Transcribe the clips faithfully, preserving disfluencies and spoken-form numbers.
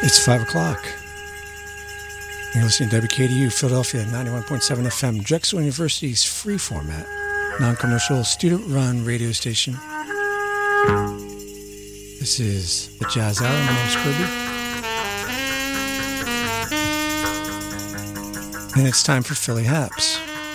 It's five o'clock. You're listening to W K D U Philadelphia ninety-one point seven F M, Drexel University's free format, non-commercial, student-run radio station. This is the Jazz Hour. My name's Kirby. And it's time for Philly Haps.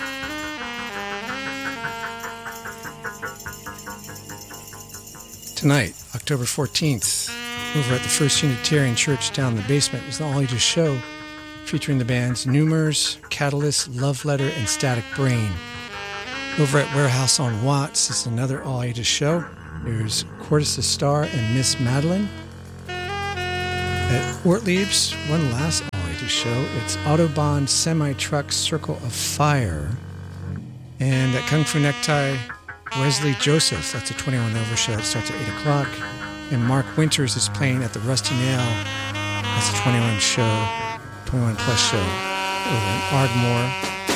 Tonight, October fourteenth, over at the First Unitarian Church down in the basement is the All Ages Show, featuring the bands Numers, Catalyst, Love Letter, and Static Brain. Over at Warehouse on Watts is another All Ages Show. There's Cortis the Star and Miss Madeline. At Ortlieb's, one last All Ages Show, it's Autobahn Semi-Truck Circle of Fire. And at Kung Fu Necktie, Wesley Joseph, that's a twenty-one over show. It starts at eight o'clock. And Mark Winters is playing at the Rusty Nail. That's a twenty-one show, twenty-one plus show over in Ardmore.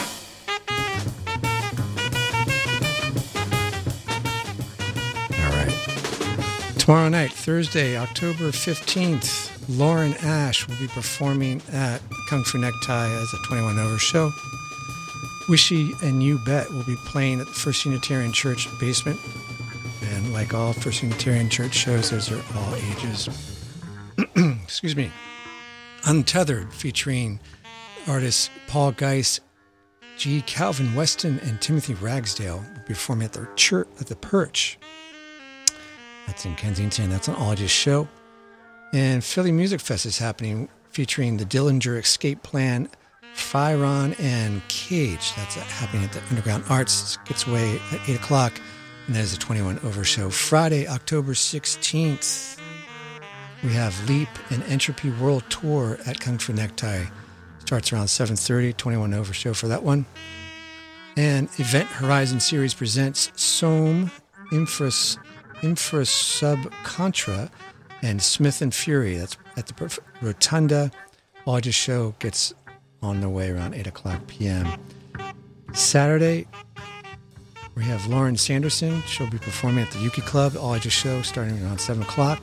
All right. Tomorrow night, Thursday, October fifteenth, Lauren Ash will be performing at Kung Fu Necktie as a twenty-one over show. Wishy and You Bet will be playing at the First Unitarian Church basement. And like all First Unitarian Church shows, those are all ages. Excuse me. Untethered, featuring artists Paul Geis, G. Calvin Weston, and Timothy Ragsdale, will be performing at the church at the Perch. That's in Kensington. That's an all ages show. And Philly Music Fest is happening, featuring the Dillinger Escape Plan, Fyron, and Cage. That's happening at the Underground Arts. Gets away at eight o'clock. And that is a twenty-one over show. Friday, October sixteenth, we have Leap and Entropy World Tour at Kung Fu Necktie. Starts around seven thirty, twenty-one over show for that one. And Event Horizon Series presents Sohm, Infras, Infrasub Contra, and Smith and Fury. That's at the Rotunda. All Ages Show gets on the way around eight o'clock p.m. Saturday, we have Lauren Sanderson. She'll be performing at the Yuki Club, All Ages Show, starting around seven o'clock.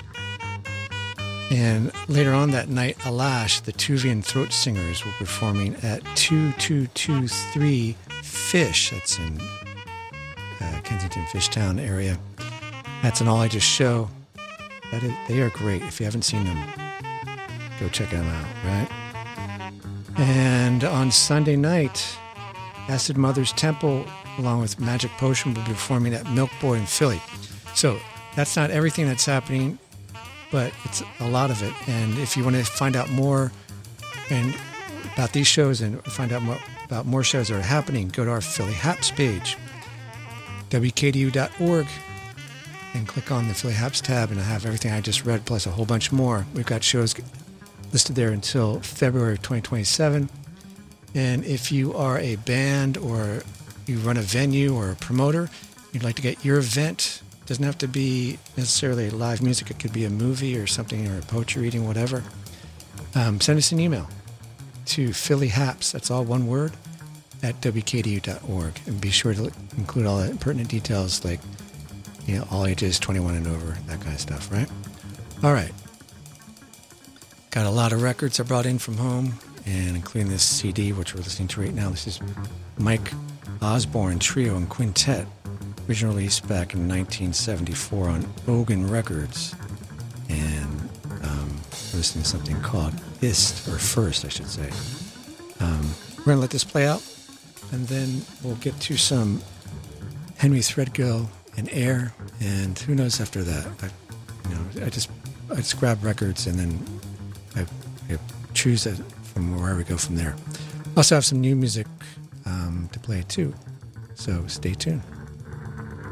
And later on that night, Alash, the Tuvian Throat Singers, will be performing at two two two three Fish. That's in uh, Kensington, Fishtown area. That's an All Ages Show. That is, they are great. If you haven't seen them, go check them out, right? And on Sunday night, Acid Mother's Temple, along with Magic Potion, will be performing at Milk Boy in Philly. So that's not everything that's happening, but it's a lot of it. And if you want to find out more and about these shows and find out more about more shows that are happening, go to our Philly Haps page, W K D U dot org, and click on the Philly Haps tab, and I have everything I just read plus a whole bunch more. We've got shows listed there until February of twenty twenty-seven. And if you are a band or you run a venue or a promoter, you'd like to get your event, it doesn't have to be necessarily live music, it could be a movie or something, or a poetry reading, whatever, um, send us an email to Philly Haps, that's all one word, at W K D U dot org. And be sure to include all the pertinent details like, you know, all ages, twenty-one and over, that kind of stuff, right? All right. Got a lot of records I brought in from home, and including this C D, which we're listening to right now. This is Mike Osborne Trio and Quintet, originally released back in nineteen seventy-four on Ogan Records. And um, we're listening to something called Ist, or First, I should say. Um, we're going to let this play out, and then we'll get to some Henry Threadgill and Air, and who knows after that. I, you know, I just I just grab records, and then I, I choose it from where we go from there. Also have some new music um, to play too, so stay tuned.